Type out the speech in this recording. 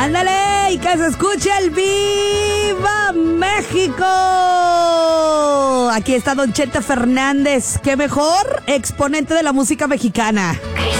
Ándale, y que se escuche el ¡Viva México! Aquí está Don Chente Fernández, qué mejor exponente de la música mexicana.